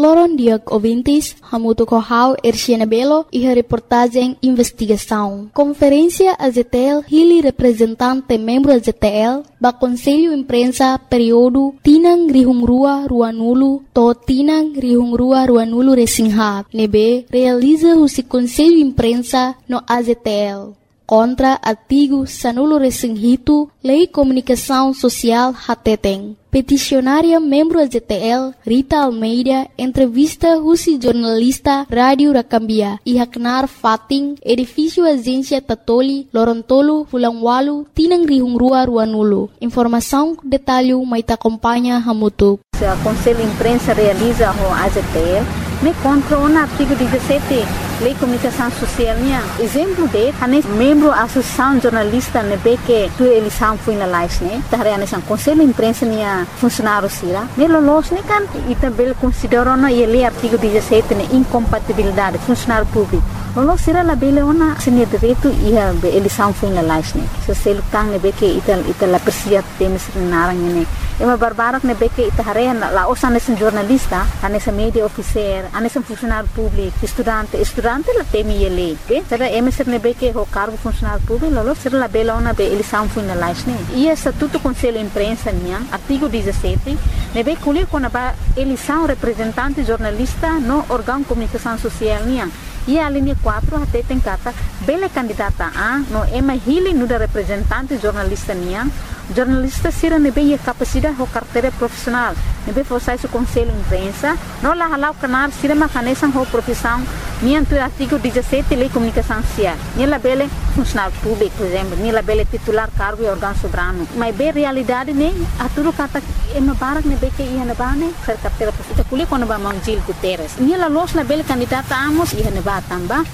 Loron Diag ouvintes, Hamuto Kohau, Erciana Belo e a reportagem Investigação. Conferência AZTL, Hili representante membro AZTL, ba Conselho Imprensa período Tinang Rihungrua Ruanulu, to Tinang Rihungrua Ruanulu Resingha, nebe realiza o Conselho Imprensa no AZTL. Contra artigo Sanulo Resinghito, Lei Comunicação Social Hateteng. Peticionária membro AZTL, Rita Almeida, entrevista Rusi jornalista Rádio Rakambia, Ihaknar Fating, edifício Agência Tatoli, Lorontolo, Fulangwalu, Tinang Rihungrua Ruanulu. Informação, detalhe, maita acompanha Hamutu. O Conselho de Imprensa realiza o AZTL, me contra o artigo 17, Lei Comunicação Social. Exemplo de, membro da Associação Jornalista, que tu eleição foi na live, o Conselho de Imprensa funcionário sira, melolos kan e também consideram ele artigo 17 incompatibilidade funcionário público. Lolos sira la bele ona senia direito e a eleição foi na live, se se lutang que ita la persia temes narang ne. É uma barbara que nebe que ita la osa nesse jornalista, nesse media officer, nesse funcionário público, estudante la temi ele, que será emeser nebe que o cargo funcionário público, lolos sira la bele ona be eleição foi na live, e estatuto Conselho de Imprensa artigo 17, nebe que quando a eleição representante jornalista no órgão de comunicação social e a linha 4 até tem cata bela candidata a no ema hili no da representante jornalista jornalista sira nebe e capacidade o carteira profissional nebe forçar o Conselho de Imprensa no la halau canar sira macanesan ho profissão tu artigo 17 Lei Comunicação Social la bela funcionário público por exemplo la bela titular cargo e órgão soberano mas bem realidade a tudo cata ema barak nebe que ia na bane ser carteira profissional kuli quando ba Mangil Guterres la los la bela candidata amos ia na tamba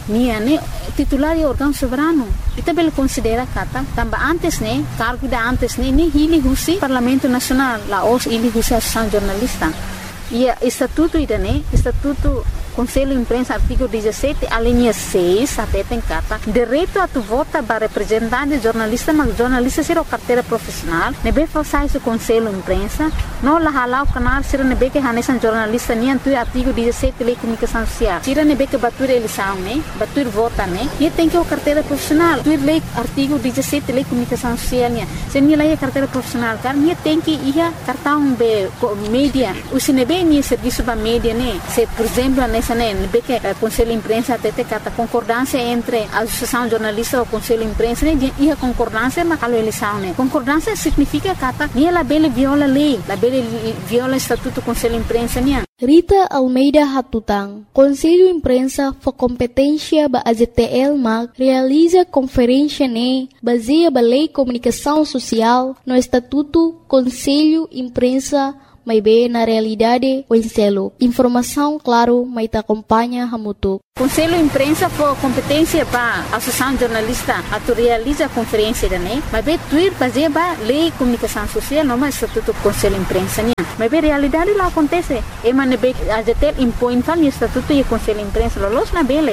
titular e órgão soberano e também considera kata tamba antes cargo da antes hili husi Parlamento Nacional la os hili husi Associação Jornalista e estatuto estatuto Conselho de Imprensa artigo 17 a linha 6 até tem cata direito a tu vota para representante jornalista mas jornalista será carteira profissional nebe forçar o Conselho de Imprensa não la halau canal será nebe que hanesan jornalista tu artigo 17 Lei Comunicação Social será nebe que batur eleição batur vota e tem que o carteira profissional tu lei artigo 17 Lei Comunicação Social se nem lei carteira profissional cara tem que ir cartão be mídia o se nebe ni serviço para mídia se por exemplo nessa que o Conselho de Imprensa até cata concordância entre a Associação Jornalista e o Conselho de Imprensa e a concordância mas a eleição concordância significa cata ela bela viola a lei la bela viola o estatuto do Conselho de Imprensa Rita Almeida Hatutang, Conselho de Imprensa for competência ba AZTL mag realiza conferência baseia ba Lei Comunicação Social no Estatuto Conselho de Imprensa mas bem na realidade o enselo. Informação, claro, mas te acompanha Hamutu. Conselho de Imprensa for competência para a Associação Jornalista a realiza a conferência mas bem tuir baseia ba Lei Comunicação Social não mais Estatuto Conselho de Imprensa mas bem realidade lá acontece e man bem a ZTL impõe fal Estatuto e Conselho de Imprensa los na bele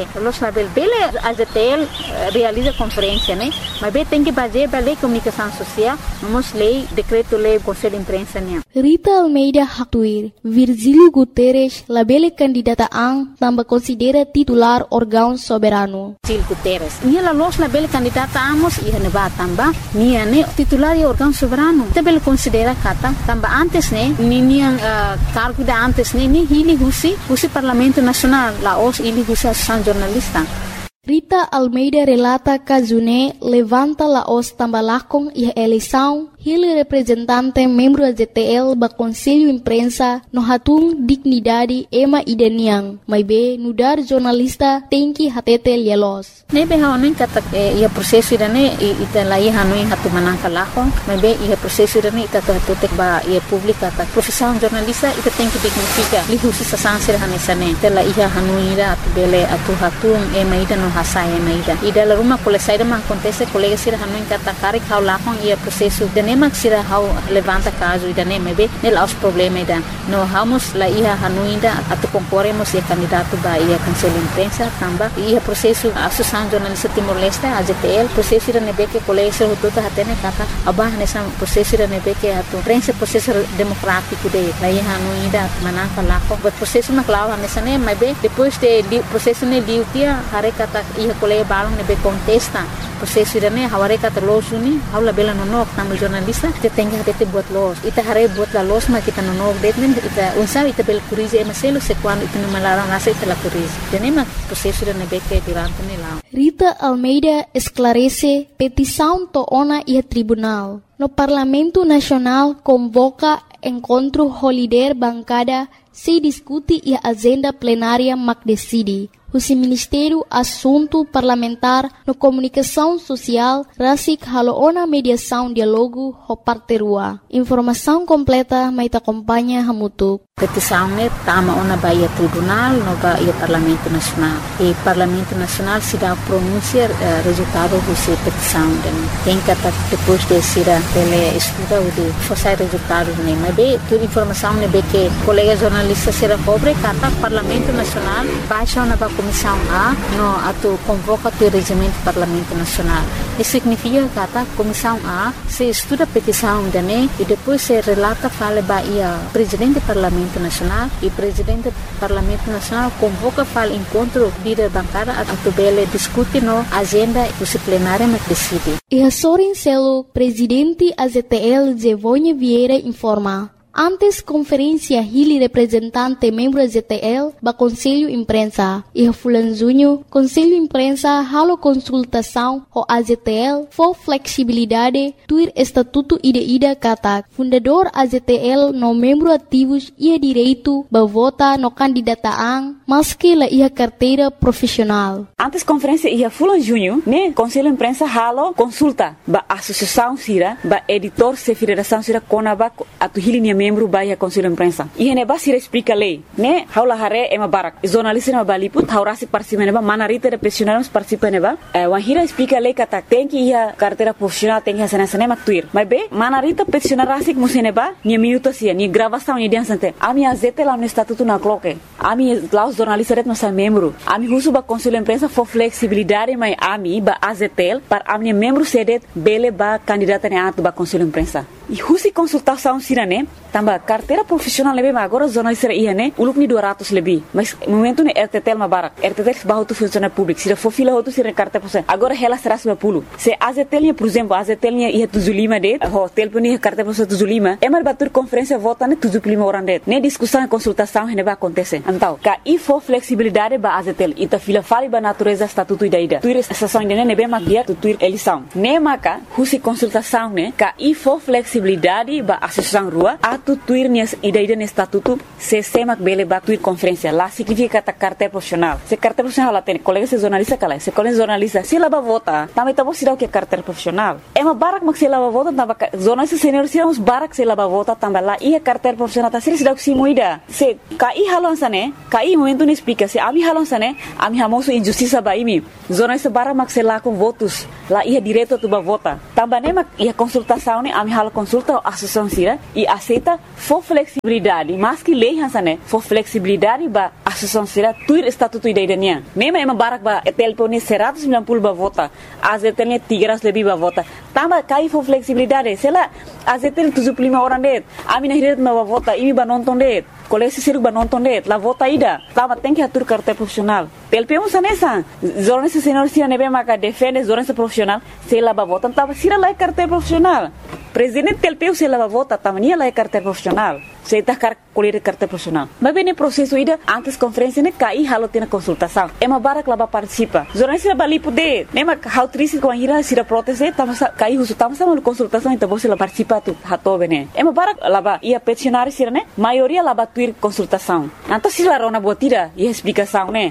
a ZTL realiza conferência mas bem tem que baseia ba Lei Comunicação Social vamos lei decreto lei Conselho de Imprensa Rita Almeida Hatuir Virgílio Guterres la bele candidata ang tambah considera titular órgão soberano Virgílio Guterres la los la bele candidata amos e neba tamba titular e órgão soberano também considera kata tamba antes cargo da antes hili husi Parlamento Nacional la os hili husi Associação Jornalista Rita Almeida relata que June levanta la os tambalakong e a eleição ele representante membro da ZTL ba Conselho de Imprensa no hatung dignidade ema ideniang mas be nudar jornalista tem que hatete lielos nebe haonin kata ia prosesso idane ita lai hanoi hatu manangka lako mas be ia prosesso idane ita tutek ba ia publika ta profissão jornalista ita tem que dignifica lihusi sa sansir hanesane tela ia hanoi ira atu bele atu hatung ema ida no hasai ema ida la rumah kolesai da man acontece colega sira hanoi kata karik haulakong ia prosesso de nem sira how levanta caso ida nem mebe nel aos problema ida no vamos lá ia hanuinda atu concorremos e candidato ba ia cancela imprensa tamba ia processo associação jornalista Timor-Leste AZTL processo ida nebe que colégio tudo hatene kata abah nessa processo ida nebe que atu prensa processo democrático de lá ia hanuinda manaka lako but processo na clava nessa nem mebe depois de processo ne liutia hare kata ia colégio balong nebe contesta processo ida ne haware kata losuni haula bela nonok tamu jornalista te tenga te buat los ita hare buat la los ma kita nonok detnen ita unsa ita bel kurize maselo se quando ita no malaram nasa ita la kurize tenema processo ida nebe que durante ne lá. Rita Almeida esclarece petição toona e tribunal. No Parlamento Nacional convoca encontro holiday bancada se discute e a agenda plenária mac decide. O Ministério Assunto Parlamentar no Comunicação Social rasik haloona mediação diálogo ho parterua. Informação completa mai ta acompanha hamutuk. Petição ne tama ona baia tribunal no baia Parlamento Nacional. E Parlamento Nacional se dá pronúncia resultado dessa petição. Tem que depois de ser ele estuda o de forçar resultado ne. Mas bem, toda informação ne be que colega jornalista será pobre kata Parlamento Nacional baixa na Comissão A no atu convoca o regimento do Parlamento Nacional. Isso significa que a Comissão A se estuda a petição dele e depois se relata fala baia presidente do Parlamento Nacional e presidente do Parlamento Nacional convoca fala encontro líder bancada a tubele discute no agenda disciplinária mas decide. E a Sorin Celo, presidente AZTL Zevonha Vieira informa. Antes conferência Hili representante membro AZTL ba Conselho Imprensa e Fulan Junho Conselho Imprensa halo consultação o AZTL for flexibilidade tuir estatuto ida kata fundador AZTL no membro ativos ia direito ba vota no candidataan maski la ia carteira profissional. Antes conferência ia Fulan Junho ne Conselho Imprensa halo consulta ba associação sira ba editor se federação sira konaba atu Hili membro baia Conselho Imprensa. E ne ba sira explica lei, né? Haula hare ema barak. Jornalista na baliput haurasi participa neba manarita de profissionais participa neba. Wahira explica lei kata tem que ia carteira profissional tem que sana maktuir. Mas be manarita profissional rasik museneba ni minuto sia ni gravação ni diansante. Ami azete lá no estatuto na cloque. Ami lá os jornalistas no sa membro. Ami husu ba Conselho Imprensa for flexibilidade mai ami ba azetel para ami membro sedet bele ba candidata ne atu ba Conselho Imprensa. E husi consultação sira né? Tamba carteira profissional lebih agora jornalista ia né? Uluk ni 200 lebih. Mas momento ne RTTL mabarak. RTTL bahu tu funciona público. Sira for fila hotu sira carteira profissional. Agora ela será 10. Se AZTL por exemplo, AZTL ia 75 det. Hotel pun ia carteira profissional 75. Emar batur conferência vota ne 75 orang det. Ne discussão e consultação ne ba acontece. Então, ka e for flexibilidade ba AZTL ita fila fali ba natureza estatuto ida. Tuir estação ne ne be magia tuir eleição. Ne maka husi consultação ne ka e for flexibilidade ba associação rua atu tuir nias ida ne estatuto se semak bele ba tuir conferência lá significa ta carteira profissional. Se carteira profissional lá tem colega se jornalista kala. Se colega jornalista se lá ba vota, também tá você o que carteira profissional. É uma barak mak se lá ba vota tamba jornalista senior se uns barak se lá ba vota tamba lá e carteira profissional tá se dá que se moida. Se kai halonsa ne, kai momento ne explica se ami halonsa ne, ami hamoso injustiça ba imi. Jornalista barak mak se lá com votos, lá ia direto tu ba vota. Tamba ne mak ia consultação ne, ami halo consulta a associação sira e aceita for flexibilidade, mas que lei hansa ne, for flexibilidade ba associação sira tuir estatuto ida idania. Nema ema barak ba etelpo ne 190 ba vota, AZTL ne 300 lebih ba vota. Tamba kai for flexibilidade, se lá AZTL 75 orang det, ami na hiret ba vota, imi ba nonton det. Kolesi siruk ba nonton det, la vota ida. Tama tem que atur carteira profissional. Telpe um sanesa. Jornalista senior sira nebe maka defende jornalista profissional, se lá ba vota, tava sira lá carteira profissional. Presidente telpe se lá ba vota, tama nia lá carteira profissional. Se tá colher carteira profissional. Mas bem processo ida antes conferência ne kai halo tina consultação. Ema barak lá ba participa. Jornalista ba li poder. Nema how triste com a ira sira proteste, tama kai husu tama sama consultação então você lá participa tu hatobe ne. Ema barak lá ba ia peticionário sira ne, maioria lá ba tuir consultação. Então se lá rona botira e explicação ne. Ne bem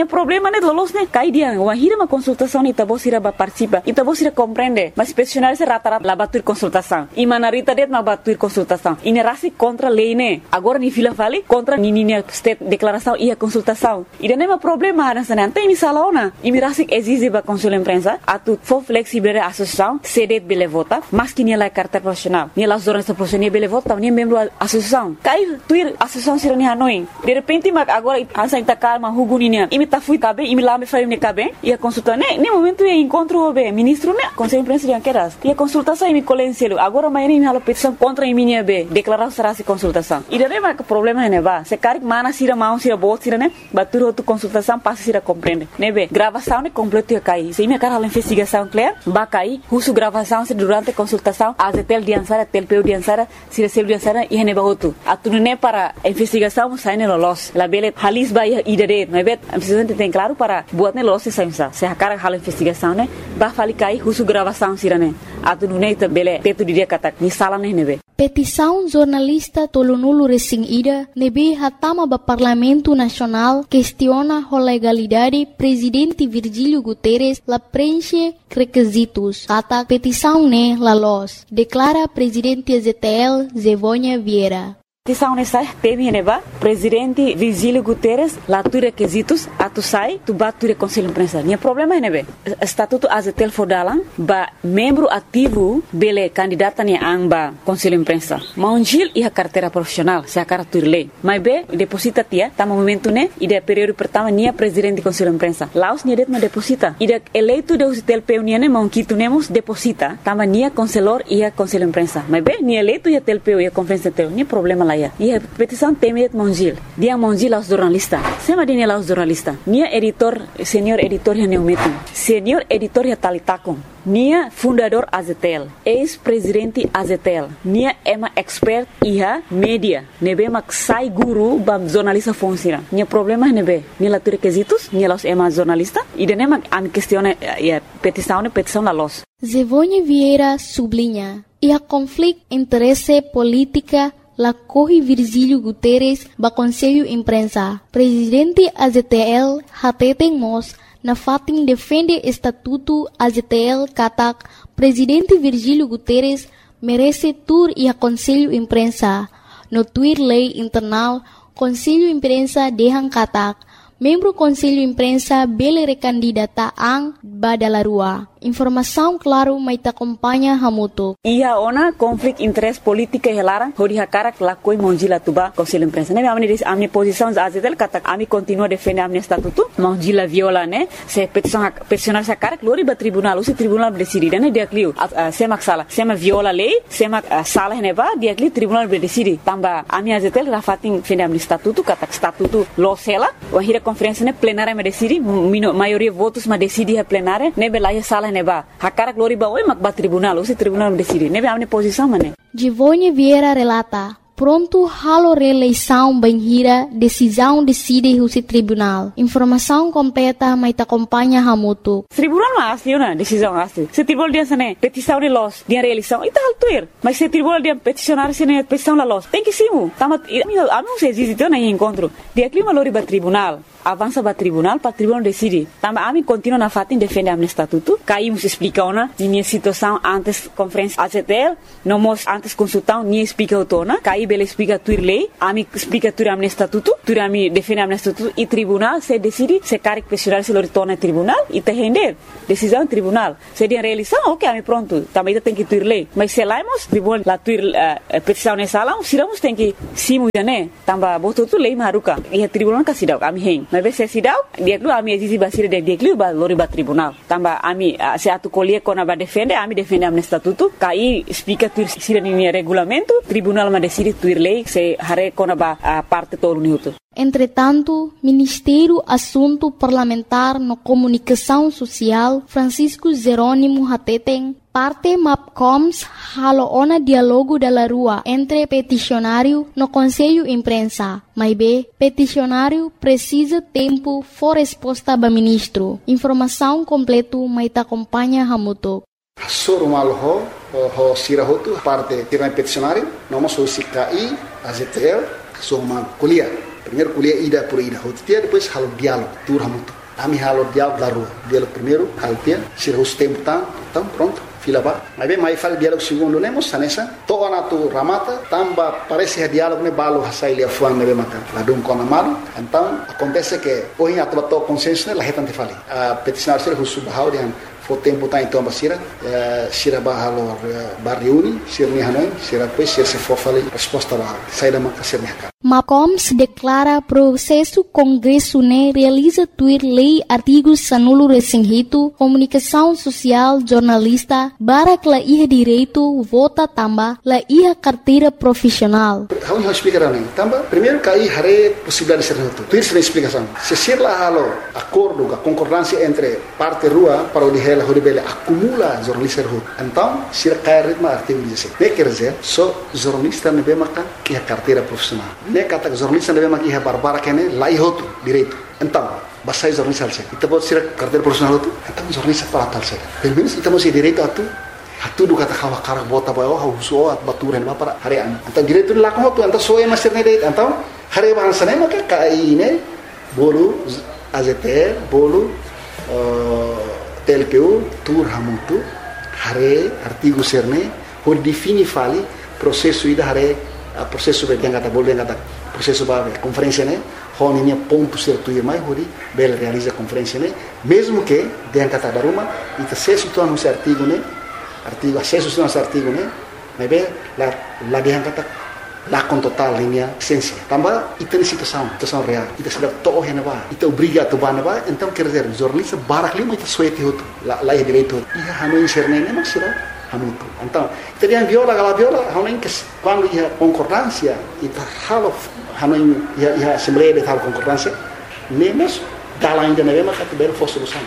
Minha problema né lolos né cai dia uma hira uma consultação e tabo sira ba participa e tabo sira compreende mas peticionário se rata-rata la batur consultação e manarita det ma batur consultação e nerasi contra lei né agora ni fila vale contra ni state declaração e a consultação e não é problema nessa né tem misalona e mirasi exige ba consul imprensa atu for flexible a associação cede bele vota mas que ni la carta profissional ni la jornalista profissional bele vota ni membro associação cai tuir associação sira ni hanoi de repente mas agora ansa ita calma huguninia e me tá fui cabe e me lá me falei ne cabe e a consulta né nem momento e encontro o ministro né conselho imprensa de anqueras e a consultação e me colenselo agora amanhã me hala petição contra minha be declarar será se consultação e daí mas problema é né ba se cari mana sira mão sira bot sira né batur outra consultação passa sira compreende né be gravação né completo e cai se me cara investigação clear ba cai husu gravação se durante consultação a tel diansara telpeu diansara sira sel diansara e ne ba outro atunu né para investigação sai ne lolos la bele halis ba e dere não é bet precisamente tem claro para buat ne lolos se a cara hala investigação né ba fali cai husu gravação sira né atunu né bele teto dia kata ni sala né be petição jornalista tolonulu resing ida nebe hatama ba Parlamento Nacional questiona a legalidade presidente Virgílio Guterres la preenche requisitos kata petição ne la los declara presidente ZTL Zevônia Vieira. Petição nessa teme neba presidente Virgílio Guterres lá tu requisitos atu sai tu batu conselho imprensa minha problema é nebe estatuto azetel fodalan ba membro ativo bele candidata ni amba conselho imprensa maunjil e a carteira profissional se a carteira lei mas be deposita tia tá momento né e de período pertama nia presidente conselho imprensa laos nia det ma deposita e de eleito de azetel peunia ne monquito nemos deposita tama nia conselor e a conselho imprensa mas be nia eleito e a telpeu e a conferência teu nia problema lá e a petição temet Monjil dia Monjil aos jornalistas sema dia aos jornalistas nia editor senior editor ya neumetum senior editor ya talitakon nia fundador Azetel ex-presidente Azetel nia ema expert iha media nebe mak sai guru bam jornalista funciona nia problema nebe nia la requisitos nia los ema jornalista e dene mak am questione ya petição la los Zevônia Vieira sublinha e a conflito interesse política la corre Virgílio Guterres ba Conselho Imprensa. Presidente AZTL hateten mos na fatin defende estatuto AZTL katak Presidente Virgílio Guterres merece tur e a Conselho Imprensa. No tuir lei internal Conselho Imprensa dehan katak membro Conselho Imprensa bele recandidata ang badalarua. Informação claro mai ta acompanha hamuto. Ia ona conflito interesse política helara hori hakara la koi monjila tuba Conselho Imprensa. Ne amni posição azetel kata ami continua defender amni estatuto monjila viola ne se peticionar sa cara glori ba tribunal o tribunal decide ne dia clio sema sala sema viola lei sema sala ne ba dia clio tribunal decide tamba ami azetel la fatin defender amni estatuto kata estatuto lo sela o hira conferência ne plenária me decide maioria votos ma decide a plenária ne bela sala neba hakara glori ba oi mak ba tribunal o tribunal decide nebe amne posição mane Zevônia Vieira relata pronto halo reeleição banhira decisão decide o tribunal informação completa mai ta acompanha hamuto tribunal ma asli na decisão asli se tribunal dia sane petição de los dia reeleição ita altuir mas se tribunal dia peticionar sene petição la los tem que simu tamat ami se existe na encontro dia clima lori ba tribunal avança para tribunal decide. Também a mim continua na fatin defender a estatuto. Caímos explica ona minha situação antes conferência AZTL, não mos antes consultão nem explica outona. Caí bela explica tuir lei, a mim explica tuir a estatuto, tuir a mim defende a estatuto e tribunal se decide se carre questionar se retorna tribunal e te render decisão tribunal. Se dia reeleição, ok, a mim pronto. Também tem que tuir lei, mas se laimos tribunal la tuir petição nessa sala, siramos tem que simu né. Também botou tu lei maruca e a tribunal casidau a mim mas se sidau dia lu ami exisi basira dia lu ba lori ba tribunal tamba ami se atu colie kona ba defende ami defende am estatuto kai explica tu sira ni regulamento tribunal ma decide tuir lei se hare kona ba parte todo minuto. Entretanto, Ministério Assunto Parlamentar no Comunicação Social Francisco Jerônimo Hateten parte MAPCOMS haloona diálogo da rua entre peticionário no Conselho Imprensa. Mas B, peticionário precisa tempo for resposta ba ministro. Informação completo mai ta acompanha hamuto. Sorumal ho sirahotu parte tirna peticionário, noma so CKI, AZTL, so man kuliah. Primeiro colher ida por ida. Hotia depois halo diálogo, turha muito. Ami halo diálogo da rua. Diálogo primeiro, haltia, se os tempo então pronto. Fila ba. Mas bem, mais fala diálogo segundo nemos sanessa. Toa na tu ramata, tamba parece diálogo ne balo hasai lia fuan nebe maka. Ladum kona malu. Então acontece que hoje a tua consciência la retante fali. A peticionar ser husu bahau dian fo tempo tá então basira. Sira bahalo barriuni, sira ni hanoi, sira depois sira se for fali resposta ba. Sai da maka sira nika. MACOMS declara processo Congresso ne realiza tuir lei artigos sanulo resinghito, comunicação social, jornalista, barak la iha direito, vota tamba, la iha carteira profissional. Vamos explicar né? Tamba, primeiro cai hare possibilidade de ser neutro. Tuir sem explicação. Se ser lá halo acordo, a concordância entre parte rua para o dihela horibele acumula jornalista rua. Então, se cai ritmo artigo 16. Ne quer dizer, só jornalista ne bemaka iha carteira profissional. Ne kata jornalista ne bemaka iha barbara kene lá ihoto direito. Então, basta jornalista alse. Ita pode ser carteira profissional tu. Então jornalista para tal se. Pelo menos ita masih direito atu. Atu do kata kawa karak bota bawa hauso at baturan ba para harean. Então direito lá com tu, então só é master ne direito. Então hare bahasa ne maka kai ne bolu AZT bolu TLPU tur hamutu hare artigo serne por defini fali processo ida hare processo be kata bolu kata processo ba conferência ne honinya ponto certo e mais hori bela realiza conferência né mesmo que dentro kata baruma ita se situar no artigo né artigo acesso no artigo né mas bem lá dentro kata lá com total linha essência também ita situação real ita sudah toh hena ba ita obriga tu ba ba então quer dizer jornalista barak lima ita suete hoto lá é direito ia hanu inserne né mas será hamutu então ita viola hanu que quando ia concordância ita halo hanu ia assembleia de tal concordância nemos dala ainda na mesma categoria for solução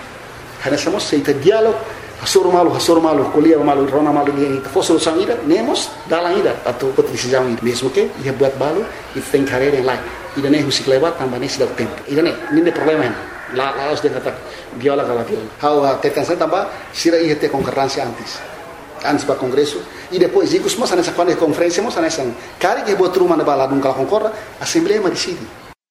hana somos seita diálogo hasur malu kuliah malu rona malu dia for solução ida nemos dala ainda atau decisão ida mesmo que ia buat balu itu tem carreira em lá ida nem musik lewat tambah nem sudah tempo ida nem problema lá os dia kata viola how tetansan tambah sira ia ter concordância antes para congresso e depois ikut semua nessa quando conferência semua nessa cari que botar uma na bala nunca concorda assembleia decide.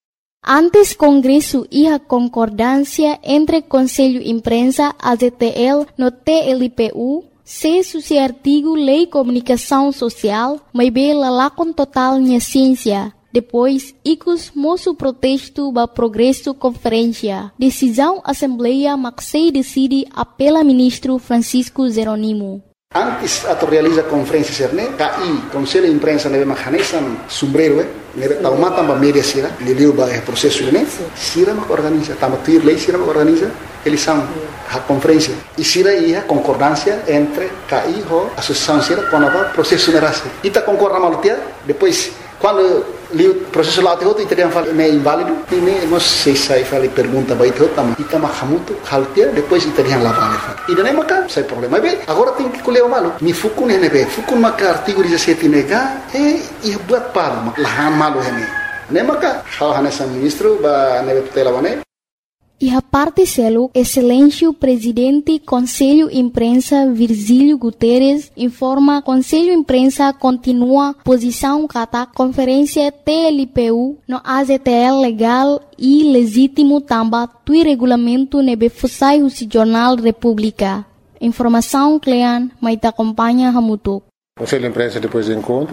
Antes Congresso iha concordância entre Conselho Imprensa AZTL no TLPU, se suci artigo Lei Comunicação Social, mas bela lá com total minha ciência. Depois, icus moço protesto ba progresso conferência. Decisão Assembleia Maxei decide apela ministro Francisco Zeronimo. Antes atau realiza conferência serne, KI Conselho de Imprensa nebe mahanesan sombrero nebe taumata ba media sira, liliu ba processo ne, sira mak organiza, tamatir lei sira mak organiza, eles são a conferência. E sira ia concordância entre KI ho associação sira com a processo nerase. Ita concorda malutia, depois quando o processo lá tem italiano fala é inválido e nem nós sei fala pergunta vai ter também ita mahamuto haltia depois italiano lá vale e daí maca sai problema bem agora tem que colher o malu mi fukun nebe fukun maca artigo 17 nega e buat pala lahan malu hene nem maca hal hanesa ministro ba nebe tutela bane. E a parte selo, Excelêncio Presidente Conselho Imprensa Virgílio Guterres informa Conselho Imprensa continua posição kata conferência TLPU no AZTL legal e legítimo tamba tui regulamento nebe fusai o Jornal República. Informação Clean, mas acompanha Hamutuk. Conselho de Imprensa depois do encontro,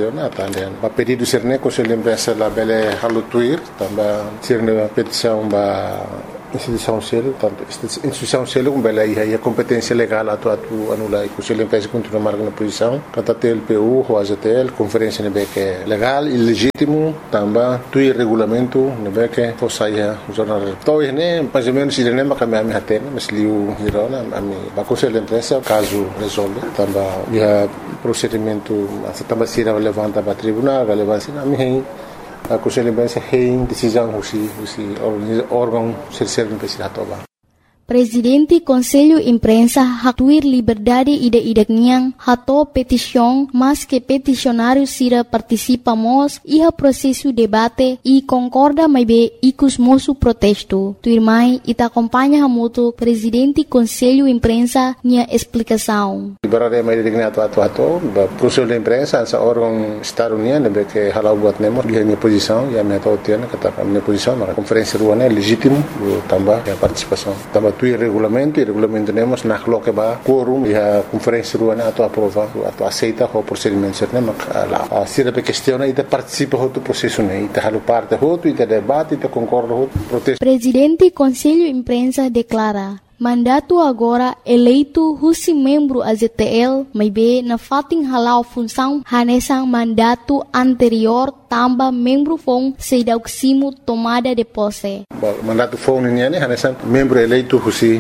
a pedido de Serne, Conselho de Imprensa lá bele halutuir, também Serne a petição da instituição selo, tanto instituição selo como bele aí a competência legal atu anula e Conselho de Imprensa continua marcando posição, kata TLPU, o AZTL, conferência nebe que legal e legítimo, também tui regulamento nebe que fosaia o jornal. Então né, mais ou menos Serne makami hatena, mas liu hirona ami ba Conselho de Imprensa caso resolve, também ia procedimento também será levanta para tribunal, relevância na minha a Conselho de Imprensa tem decisão se órgão ser imprensa toba. Presidente Conselho Imprensa hatuir liberdade ida-idakniang hato petisyong mas que peticionário sira participamos iha processo debate e concorda mai be ikus mosu protesto. Tuirmai ita acompanha hamuto Presidente Conselho Imprensa nia explicação. Liberdade mai idakniang atu Conselho Imprensa sa órgão Estado-União que halau buat nemos dia minha posição e a minha tautiana kata minha posição na conferência ruana é legítimo tambah a participação tambah tu regulamento temos na coloca ba quorum e a conferência ruana atu aprova atu aceita o procedimento certo mak lá se da questiona e participa do processo né e halu parte e debate e concorda protesto. Presidente Conselho Imprensa declara mandato agora eleito husi membro AZTL may be na fating halau função hanesang mandato anterior tamba membro fong sedauksimo tomada de posse. Mandato fong niya ni hanesang membro eleito husi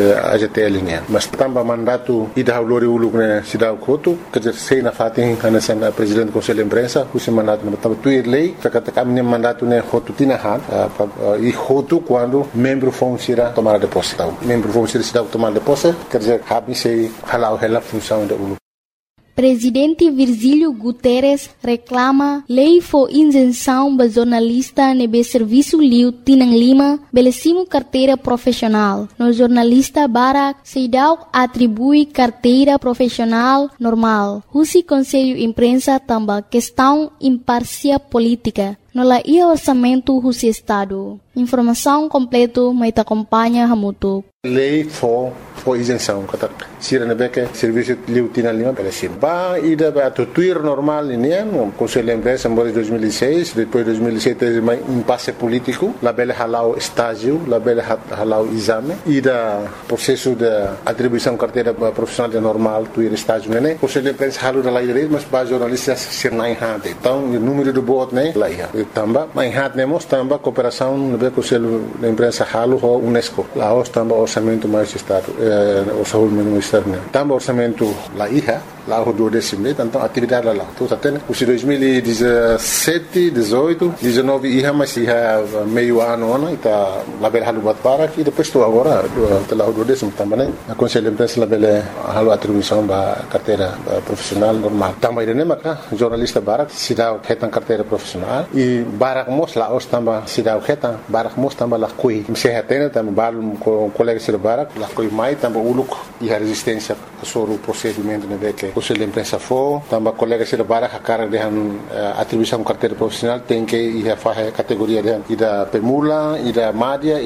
AZTL niya. Mas tamba mandato ida haulori uluk na sidaw koto kajer sei na fating hanesang presidente Conselho Imprensa husi mandato na tamba tuir lei kakata kami mandato na hotu tinahan e hotu quando membro fong sira tomada de posse. Vamos ser tomar de posse, quer dizer, se halau ela função da ULU. Presidente Virgílio Guterres reclama lei for isenção ba jornalista nebe serviço liu Tinang Lima belesimo carteira profissional. No jornalista Barak Seidau atribui carteira profissional normal. Husi Conselho Imprensa tamba questão imparcial política. No la ia orçamento husi Estado. Informação completo mai ta acompanha hamutu. Lei for isenção kata sira nebeke serviço liu Tinang Lima belesim. Ba ida ba tuir normal ini Conselho Imprensa em 2006, depois 2007 teve mais impasse político, la bele halau estágio, la bele halau exame, ida processo de atribuição carteira profissional de normal tuir estágio né. Conselho Imprensa halu da lei direito, mas ba jornalistas sir nai hate. Então o número de voto né lá ia. Tamba mai hat nemos tamba cooperação no Conselho da Imprensa halu ho UNESCO. Lá os tamba orçamento mais estado, orçamento externo. Tamba orçamento lá ia. Lá o 12 então atividade lá. Então até os 2017, 18, 19 ia mas ia meio ano né, tá lá bela halu bat para e depois estou agora lá o 12 também né. A Conselho Imprensa lá bela halu atribuição da carteira profissional normal. Também né maka jornalista Barak sidau hetan carteira profissional e Barak mos lá os tamba sidau hetan Barak mos tamba lá coi. Se hetena tamba balum com colega sir Barak lá coi mai tamba uluk e a resistência sobre o procedimento né que Conselho Imprensa for, também colegas de Barak a cara de atribuição carteira profissional tem que ir a fazer categoria de ida permula, ida média,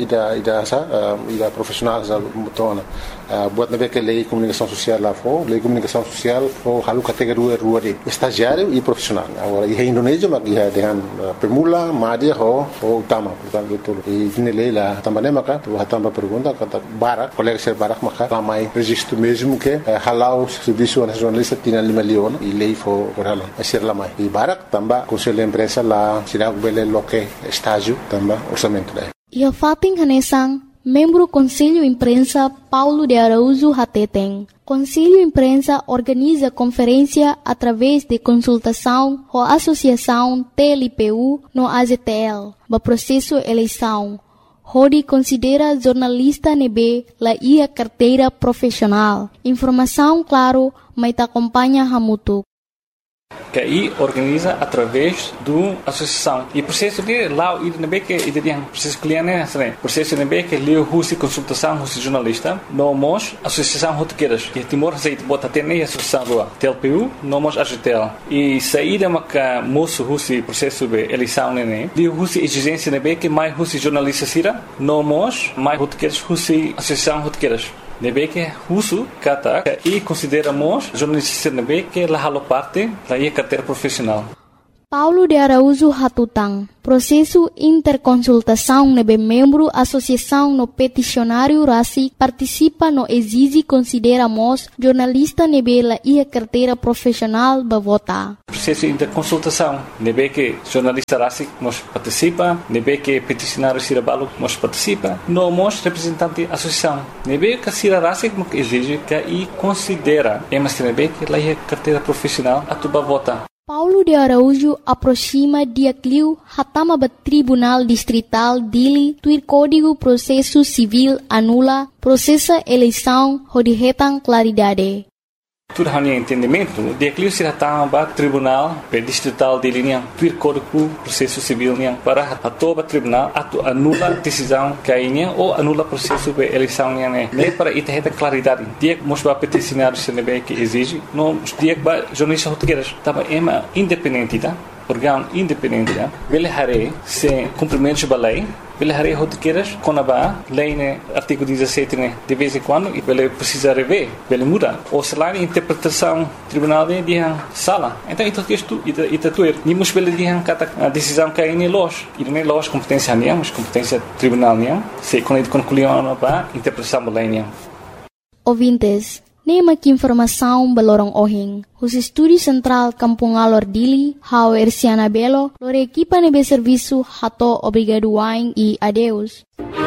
ida profissional já mutona. Buat nabe que lei comunicação social lá for, lei comunicação social for halu categoria rua de estagiário e profissional. Agora em Indonésia mas ia dengan permula, média ou utama, portanto tudo. E ini lei lá também maka, tu também pergunta kata Barak, colegas de Barak maka ramai registro mesmo que halau serviço nacional Tinang Lima Leon e lei for halau. Asir lamai. E Barak tambah Conselho Imprensa lá sira bele loke estágio tambah orçamento daí. Ia fating hanesang membro Conselho Imprensa Paulo de Araújo Hateteng. Conselho Imprensa organiza conferência através de consultação ou associação TLPU no AZTL, ba processo eleição. Hodi considera jornalista nebe la ia carteira profissional. Informação claro, mas te acompanha hamutu. Que aí organiza através do associação e processo de lá e nebe que ele tem processo cliente né processo nebe que leu husi consultação husi jornalista nomos associação rotequeiras que Timor aceita bota até nem associação rua TLPU nomos AZTL e saída maca moço husi processo de eleição né leu husi exigência nebe que mais husi jornalista sira nomos mais rotequeiras husi associação rotequeiras nebe que uso kata e consideramos jornalista nebe que la halo parte la ia carteira profissional. Paulo de Araújo Hatutang. Processo interconsultação nebe membro associação no peticionário RACI participa no exige consideramos jornalista nebe la ia carteira profissional ba vota. Processo interconsultação nebe que jornalista RACI nos participa, nebe que peticionário Sirabalo nos participa, nós representante associação nebe que Sira RACI nos exige que e considera mas nebe que la ia carteira profissional a tuba vota. Paulo de Araújo aproxima dia Clio hatama ba Tribunal Distrital Dili tuir Código Processo Civil anula processa eleição rodihetang claridade. Tudo hanya entendimento, dia Clio se hatama ba Tribunal Distrital Dili niang tuir Código Processo Civil niang para hatoba Tribunal atu anula decisão kainya ou anula processo de eleição niang ne para itaheta claridade. Dia mos ba peticionário se nebe que exige, no dia ba jornalista hotqueiras tava ema independente tá? Órgão independente tá? Vele hare se cumprimentos ba lei. Ele haré hotqueiras com a lei né artigo 17 né de vez em quando e ele precisa rever, ele muda. Ou se lá a interpretação tribunal de sala. Então isto tuer nimos ele dihan kata a decisão que é loja. E não é loja competência minha, mas competência tribunal minha. Se quando concluiu a interpretação da lei minha. Ouvintes, nema que informação balorong ohing. Os estúdios central Kampung Alor Dili, hau Erciana Belo, lore equipa nebe serviço hato obrigado wain e adeus.